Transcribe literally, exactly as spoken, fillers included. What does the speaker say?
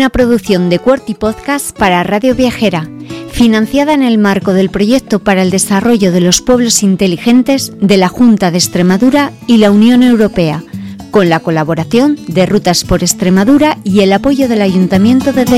una producción de Quarty Podcast para Radio Viajera, financiada en el marco del Proyecto para el Desarrollo de los Pueblos Inteligentes de la Junta de Extremadura y la Unión Europea, con la colaboración de Rutas por Extremadura y el apoyo del Ayuntamiento de